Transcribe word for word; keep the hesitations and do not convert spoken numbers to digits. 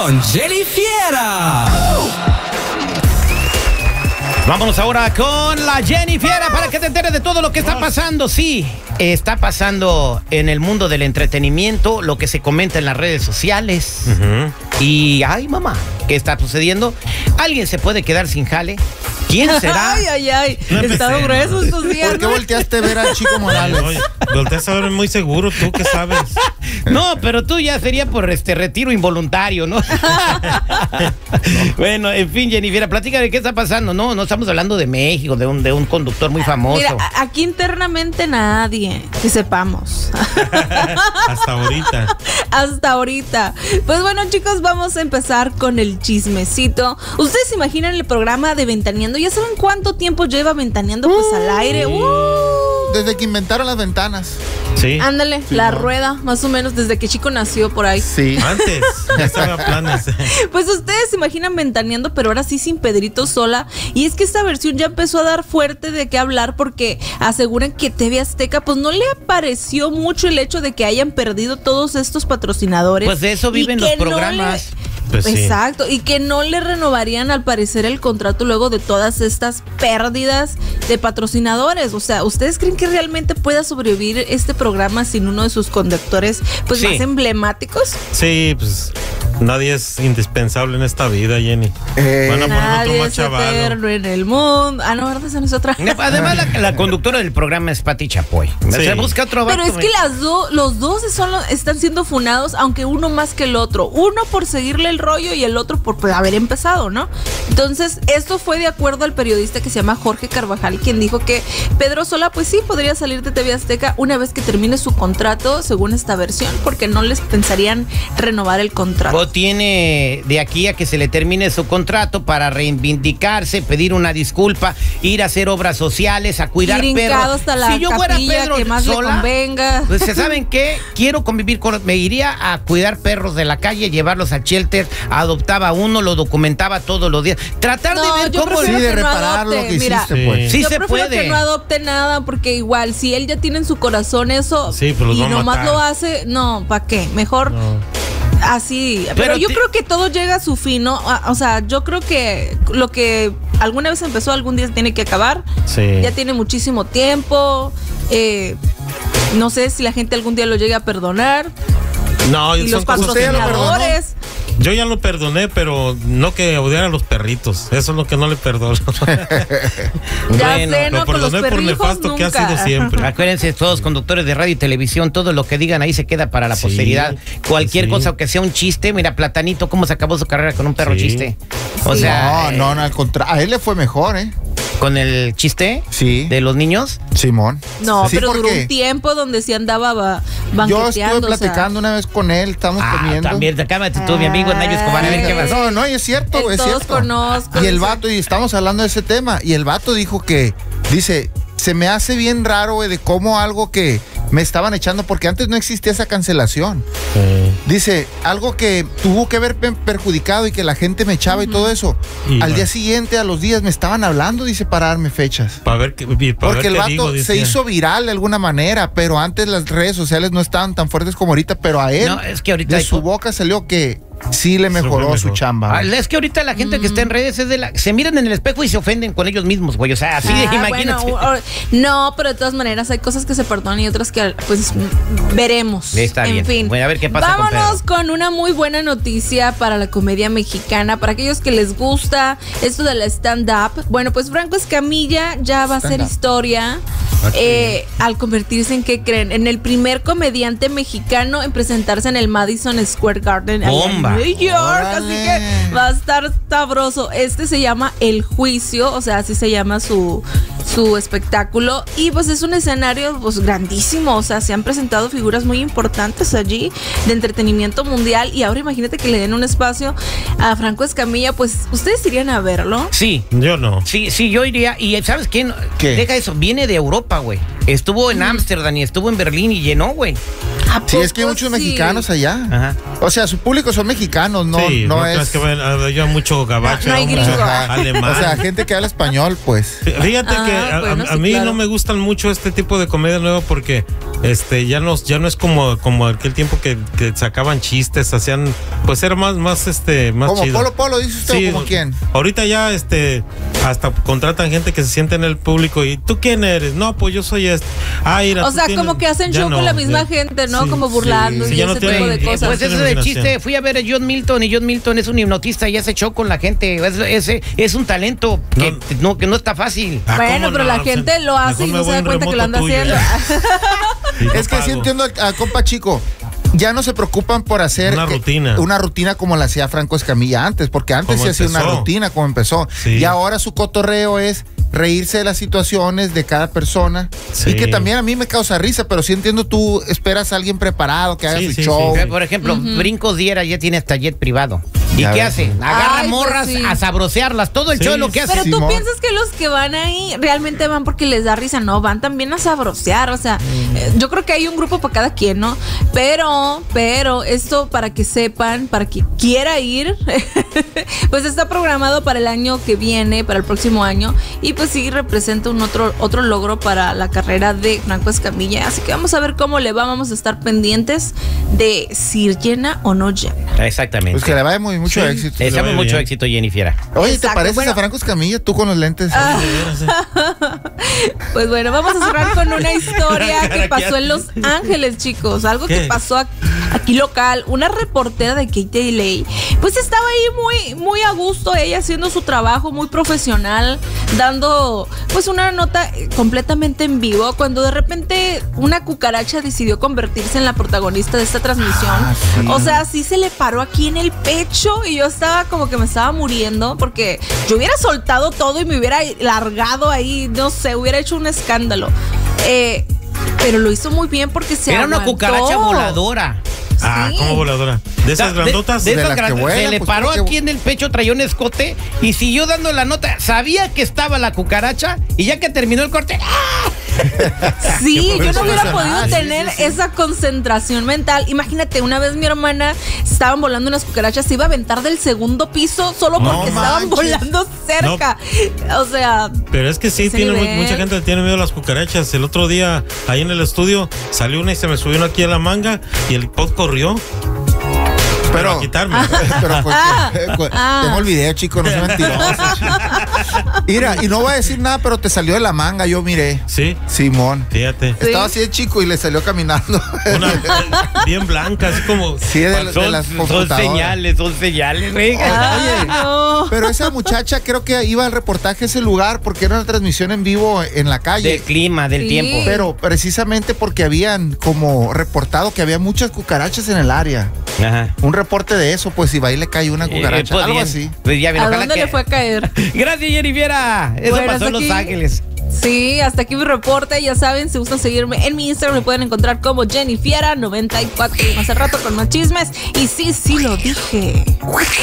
con Jenny Fiera. Vámonos ahora con la Jenny Fiera para que te enteres de todo lo que está pasando. Sí, está pasando en el mundo del entretenimiento, lo que se comenta en las redes sociales. Uh-huh. Y, ay, mamá, ¿qué está sucediendo? ¿Alguien se puede quedar sin jale? ¿Quién será? Ay, ay, ay. No He estado grueso estos días. ¿Por qué volteaste a ver al Chico Morales? Oye, volteaste a ver muy seguro, ¿tú qué sabes? No, pero tú ya sería por este retiro involuntario, ¿no? Bueno, en fin, Jennifer, platícame qué está pasando. No, no estamos hablando de México, de un, de un conductor muy famoso. Mira, aquí internamente nadie, que sepamos. Hasta ahorita. Hasta ahorita. Pues bueno, chicos, vamos a empezar con el chismecito. ¿Ustedes se imaginan el programa de Ventaneando? ¿Ya saben cuánto tiempo lleva Ventaneando pues al aire? Uh. Desde que inventaron las ventanas. Sí. Ándale, sí, la no. rueda, más o menos desde que Chico nació por ahí. Sí. Antes, ya estaba planes. Pues ustedes se imaginan Ventaneando, pero ahora sí sin Pedrito Sola. Y es que esta versión ya empezó a dar fuerte de qué hablar porque aseguran que T V Azteca pues no le pareció mucho el hecho de que hayan perdido todos estos patrocinadores. Pues de eso viven los programas. No le... Pues sí. Exacto, y que no le renovarían al parecer el contrato luego de todas estas pérdidas de patrocinadores. O sea, ¿ustedes creen que realmente pueda sobrevivir este programa sin uno de sus conductores pues sí. más emblemáticos? Sí, pues nadie es indispensable en esta vida, Jenny. Eh, Van a poner nadie otro más es chavalo. eterno en el mundo. Ah, no, ¿verdad? Esa no es otra. Además, la, la conductora del programa es Pati Chapoy. Sí. Se busca otro vato. Pero es que las do, los dos son, están siendo funados, aunque uno más que el otro. Uno por seguirle el rollo y el otro por pues, haber empezado, ¿no? Entonces, esto fue de acuerdo al periodista que se llama Jorge Carvajal, quien dijo que Pedro Sola, pues sí, podría salir de T V Azteca una vez que termine su contrato, según esta versión, porque no les pensarían renovar el contrato. O tiene de aquí a que se le termine su contrato para reivindicarse, pedir una disculpa, ir a hacer obras sociales, a cuidar ir perros. Hasta la si yo fuera Pedro que más Sola, le convenga. Pues, ¿saben qué? Quiero convivir con... Me iría a cuidar perros de la calle, llevarlos a shelter, adoptaba uno, lo documentaba todos los días. Tratar no, de ver yo cómo... Sí, de que reparar no lo que Mira, hiciste, pues. Sí yo se prefiero puede. que no adopte nada, porque igual, si él ya tiene en su corazón eso sí, pero y lo nomás lo hace, no, ¿para qué? Mejor... No. Así, pero, pero yo te... creo que todo llega a su fin, ¿no? O sea, yo creo que lo que alguna vez empezó, algún día tiene que acabar. Sí. Ya tiene muchísimo tiempo. Eh, no sé si la gente algún día lo llegue a perdonar. No, y los patrocinadores. Yo ya lo perdoné, pero no que odiara a los perritos. Eso es lo que no le perdono. Ya bueno, sé, no, lo perdoné por nefasto nunca. Que ha sido siempre. Acuérdense, todos conductores de radio y televisión, todo lo que digan ahí se queda para la sí, posteridad. Cualquier sí. cosa, aunque sea un chiste. Mira, Platanito, cómo se acabó su carrera con un perro sí. chiste. O sí. sea, no, eh, no, no, al contrario. A él le fue mejor, ¿eh? ¿Con el chiste? Sí. ¿De los niños? Simón. No, sí, pero duró un tiempo donde sí andaba ba- banqueteando. Yo estuve platicando o sea. una vez con él, estamos ah, comiendo. También, cálmate tú, mi amigo Nayo Escobar, a ver qué vas. No, no, es cierto, es todos cierto. Conozco, y el vato, y estamos hablando de ese tema, y el vato dijo que, dice, se me hace bien raro, güey, de cómo algo que me estaban echando, porque antes no existía esa cancelación. Sí. Dice, algo que tuvo que haber perjudicado y que la gente me echaba uh-huh. y todo eso. Y al bueno. día siguiente, a los días, me estaban hablando, dice, para darme fechas. Para ver qué, para porque ver el qué vato digo, se hizo viral de alguna manera, pero antes las redes sociales no estaban tan fuertes como ahorita, pero a él, no, es que ahorita de su boca salió que sí le mejoró su chamba. Ah, es que ahorita la gente mm. que está en redes es de la, se miran en el espejo y se ofenden con ellos mismos, güey. O sea, así ah, de imagínate. Bueno, or, no, pero de todas maneras hay cosas que se perdonan y otras que pues veremos. Está en bien. fin. Bueno, a ver qué pasa. Vámonos con, con una muy buena noticia para la comedia mexicana, para aquellos que les gusta esto de la stand-up. Bueno, pues Franco Escamilla ya va a hacer historia. Okay. Eh, al convertirse en, ¿qué creen? En el primer comediante mexicano en presentarse en el Madison Square Garden en New York. Órale. Así que va a estar sabroso. Este se llama El Juicio, o sea, así se llama su, su espectáculo. Y pues es un escenario pues grandísimo. O sea, se han presentado figuras muy importantes allí de entretenimiento mundial. Y ahora imagínate que le den un espacio a Franco Escamilla. Pues, ¿ustedes irían a verlo? Sí. Yo no. Sí, sí, yo iría. Y ¿sabes quién? ¿Qué? Deja eso, viene de Europa, güey. Estuvo en Ámsterdam y estuvo en Berlín y llenó, güey. ¿A Sí, es que hay poco muchos sí? mexicanos allá. Ajá. O sea, su público son mexicanos, no, sí, no, no es. creas que ven- haya mucho gabacho, No, no hay mucho gringo. Ajá. alemán. O sea, gente que habla español, pues. Fíjate Ah, que a, bueno, a- a sí, mí claro. no me gustan mucho este tipo de comedia nueva porque este ya no, ya no es como, como aquel tiempo que, que sacaban chistes, hacían, pues era más, más este, más Como chido. Polo Polo, dice usted, o como quién. Ahorita ya este hasta contratan gente que se siente en el público y ¿tú quién eres? No, pues yo soy este. Ah, mira, O tú sea, tienes- como que hacen ya show no, con la misma ya. gente, ¿no? Sí, Como burlando sí, y ya no ese tipo tienen- de eh, cosas. Pues eso de imaginación. chiste, fui a ver a John Milton y John Milton es un hipnotista y hace show con la gente. Es, ese es un talento que No. no, que no está fácil. Ah, Bueno, ¿cómo pero no? la gente lo hace Mejor y me no se voy da en cuenta que lo anda remoto tuyo. haciendo. Y no Es que sí pago. entiendo al, al compa chico. Ya no se preocupan por hacer Una que- rutina. una rutina como la hacía Franco Escamilla antes, porque antes Como se hacía una empezó. rutina como empezó. Sí. Y ahora su cotorreo es reírse de las situaciones de cada persona. Sí. Y que también a mí me causa risa, pero sí entiendo, tú esperas a alguien preparado que haga Sí, su sí, show. sí, Por ejemplo, Brincos Diera ya tiene hasta jet privado. ¿Y Ya qué ves. hace? Agarra Ay, pues morras sí. a sabrosearlas. Todo el Sí. show es lo que hace. Pero tú Simón. piensas que los que van ahí realmente van porque les da risa, no, van también a sabrosear, o sea, eh, yo creo que hay un grupo para cada quien, ¿no? Pero, pero, esto para que sepan, para que quiera ir, pues está programado para el año que viene, para el próximo año, y pues sí representa un otro, otro logro para la carrera de Franco Escamilla, así que vamos a ver cómo le va, vamos a estar pendientes de si llena o no llena. Exactamente. Pues que le vaya muy mucho Sí. éxito. Le Deseamos vaya mucho bien. éxito, Jennifer. Oye, ¿te Exacto, pareces bueno. a Franco Escamilla? Tú con los lentes. Pues bueno, vamos a cerrar con una historia que pasó en Los Ángeles, chicos. Algo que ¿Qué? pasó aquí, aquí local. Una reportera de K T L A, pues estaba ahí muy, muy a gusto, ella haciendo su trabajo muy profesional, dando pues una nota eh, completamente en vivo, cuando de repente una cucaracha decidió convertirse en la protagonista de esta transmisión. Ah, sí. O sea, sí se le paró aquí en el pecho y yo estaba como que me estaba muriendo porque yo hubiera soltado todo y me hubiera largado ahí, no sé, hubiera hecho un escándalo. Eh, pero lo hizo muy bien porque se Era una aguantó. cucaracha voladora. Ah, Sí. como voladora. De esas De- grandotas. de De esas las que grandes. vuelan, Se le pues, paró tiene que- aquí en el pecho, traía un escote y siguió dando la nota. Sabía que estaba la cucaracha y ya que terminó el corte, ¡ah! Sí, yo no Eso hubiera pasa podido más, sí, tener sí, sí. esa concentración mental. Imagínate, una vez mi hermana estaban volando unas cucarachas, se iba a aventar del segundo piso solo No porque estaban manches. volando cerca. O sea, Pero es que sí, Ese tiene mu- nivel. mucha gente que tiene miedo a las cucarachas. El otro día, ahí en el estudio, salió una y se me subió una aquí a la manga y el pod corrió. Pero, Pero- a quitarme. Pero pues, Ah, pues, ah. tengo el video, chico, no soy mentiroso. chico. Mira, y no voy a decir nada, pero te salió de la manga, yo miré. Sí, Simón. fíjate. Sí. Estaba así de chico y le salió caminando. Una eh, bien blanca, así como. Sí, de, de Son, las son computadoras. señales, son señales, güey. ay, no. Pero esa muchacha creo que iba al reportaje a ese lugar porque era una transmisión en vivo en la calle. Del clima, del Sí. tiempo. Pero precisamente porque habían como reportado que había muchas cucarachas en el área. Ajá. Un reporte de eso, pues si va y le cae una cucaracha, Eh, pues algo bien. así. Pues ya ven, ¿A ojalá dónde que- le fue a caer? Gracias, Jennifer. Eso Bueno, pasó hasta en Los aquí. Ángeles. Sí, hasta aquí mi reporte. Ya saben, si gustan seguirme en mi Instagram, me pueden encontrar como Jennifiera noventa y cuatro. Hace rato con más chismes. Y sí, sí lo dije.